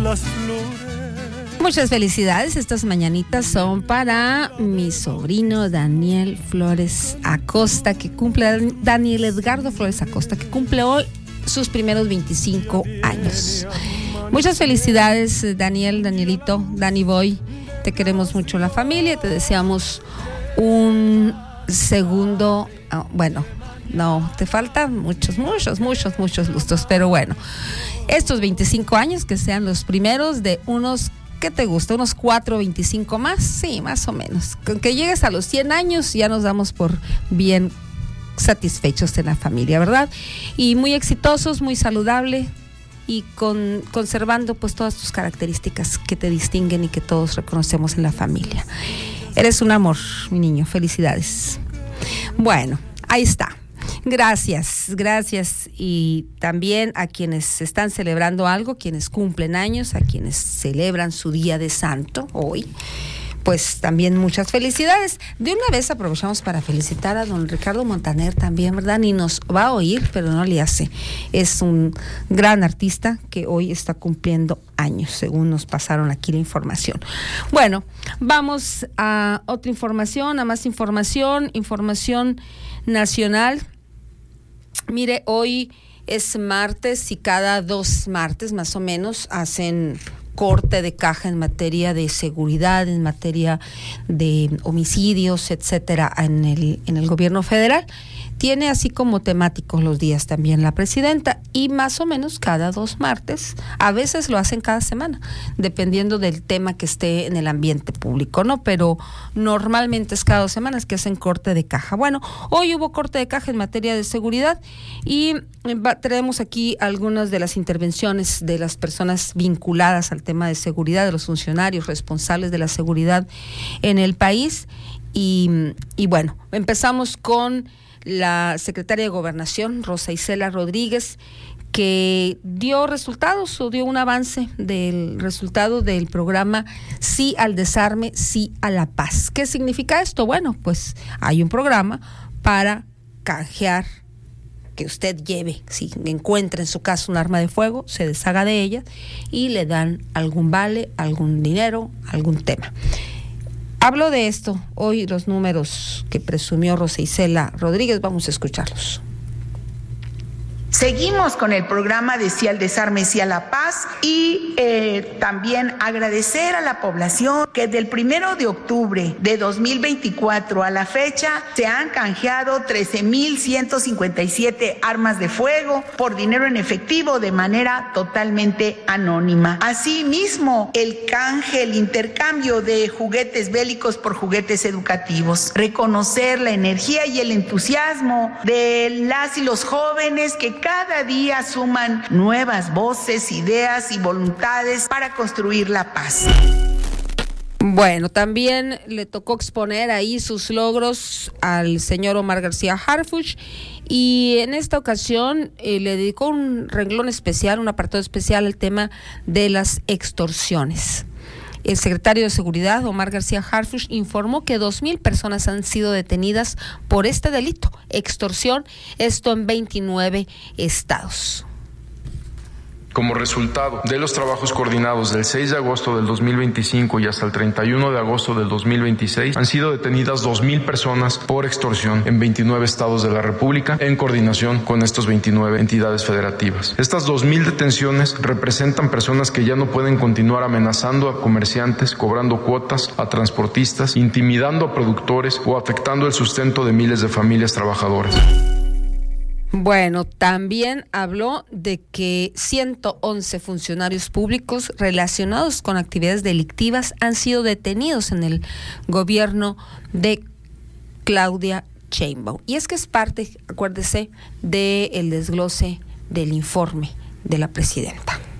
las flores. Muchas felicidades, estas mañanitas son para mi sobrino Daniel Flores Acosta, que cumple, Daniel Edgardo Flores Acosta, que cumple hoy sus primeros 25 años. Muchas felicidades, Daniel, Danielito, Danny Boy, te queremos mucho la familia, te deseamos un segundo, no, te faltan muchos gustos, pero bueno, estos 25 años que sean los primeros de unos, ¿qué te gusta? ¿Unos 4 o 25 más? Sí, más o menos. Con que llegues a los 100 años ya nos damos por bien satisfechos en la familia, ¿verdad? Y muy exitosos, muy saludable y conservando pues todas tus características que te distinguen y que todos reconocemos en la familia. Eres un amor, mi niño. Felicidades. Bueno, ahí está. Gracias. Y también a quienes están celebrando algo, quienes cumplen años, a quienes celebran su día de santo hoy, pues también muchas felicidades. De una vez aprovechamos para felicitar a don Ricardo Montaner también, ¿verdad? Ni nos va a oír, pero no le hace. Es un gran artista que hoy está cumpliendo años, según nos pasaron aquí la información. Bueno, vamos a otra información, a más información nacional. Mire, hoy es martes y cada 2 martes más o menos hacen corte de caja en materia de seguridad, en materia de homicidios, etcétera, en el gobierno federal. Tiene así como temáticos los días también la presidenta, y más o menos cada 2 martes, a veces lo hacen cada semana, dependiendo del tema que esté en el ambiente público, ¿no? Pero normalmente es cada 2 semanas que hacen corte de caja. Bueno, hoy hubo corte de caja en materia de seguridad y traemos aquí algunas de las intervenciones de las personas vinculadas al tema de seguridad, de los funcionarios responsables de la seguridad en el país. Y bueno, empezamos con la secretaria de Gobernación, Rosa Isela Rodríguez, que dio resultados o dio un avance del resultado del programa Sí al Desarme, Sí a la Paz. ¿Qué significa esto? Bueno, pues hay un programa para canjear, que usted lleve, si encuentra en su casa un arma de fuego, se deshaga de ella y le dan algún vale, algún dinero, algún tema. Hablo de esto hoy, los números que presumió Rosa Isela Rodríguez, vamos a escucharlos. Seguimos con el programa de Sí al Desarme, Sí a la Paz y también agradecer a la población que del 1 de octubre de 2024 a la fecha se han canjeado 13,157 armas de fuego por dinero en efectivo de manera totalmente anónima. Asimismo, el canje, el intercambio de juguetes bélicos por juguetes educativos. Reconocer la energía y el entusiasmo de las y los jóvenes que cada día suman nuevas voces, ideas y voluntades para construir la paz. Bueno, también le tocó exponer ahí sus logros al señor Omar García Harfuch, y en esta ocasión le dedicó un renglón especial, un apartado especial al tema de las extorsiones. El secretario de Seguridad, Omar García Harfuch, informó que 2,000 personas han sido detenidas por este delito, extorsión, esto en 29 estados. Como resultado de los trabajos coordinados del 6 de agosto del 2025 y hasta el 31 de agosto del 2026, han sido detenidas 2,000 personas por extorsión en 29 estados de la República, en coordinación con estos 29 entidades federativas. Estas 2,000 detenciones representan personas que ya no pueden continuar amenazando a comerciantes, cobrando cuotas a transportistas, intimidando a productores o afectando el sustento de miles de familias trabajadoras. Bueno, también habló de que 111 funcionarios públicos relacionados con actividades delictivas han sido detenidos en el gobierno de Claudia Sheinbaum. Y es que es parte, acuérdese, del desglose del informe de la presidenta.